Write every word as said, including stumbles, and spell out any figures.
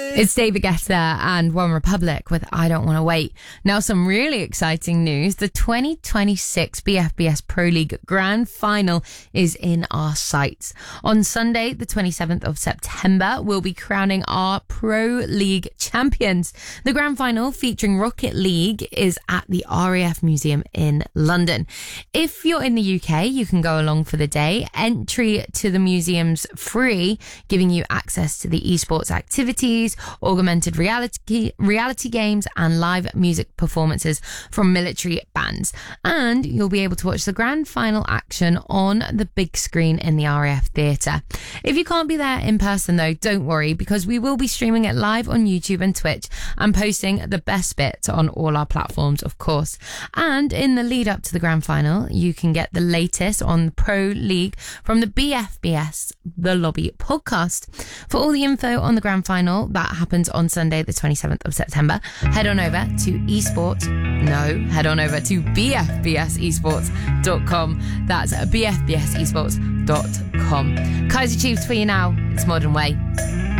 It's David Guetta and One Republic with I Don't Want to Wait. Now, some really exciting news. The twenty twenty-six B F B S Pro League Grand Final is in our sights. On Sunday, the twenty-seventh of September, we'll be crowning our Pro League champions. The Grand Final, featuring Rocket League, is at the R A F Museum in London. If you're in the U K, you can go along for the day. Entry to the museum's free, giving you access to the esports activities, augmented reality reality games and live music performances from military bands. And you'll be able to watch the grand final action on the big screen in the R A F Theatre. If you can't be there in person though, don't worry, because we will be streaming it live on YouTube and Twitch and posting the best bits on all our platforms, of course. And in the lead up to the grand final, you can get the latest on the Pro League from the B F B S The Lobby podcast. For all the info on the grand final that happens on Sunday the twenty-seventh of September, head on over to esports no head on over to b f b s esports dot com. That's b f b s esports dot com. Kaiser Chiefs for you now. It's Modern Way.